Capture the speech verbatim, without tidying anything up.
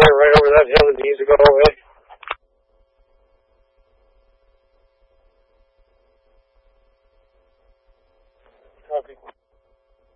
there right over that hill that needs to go away. Copy.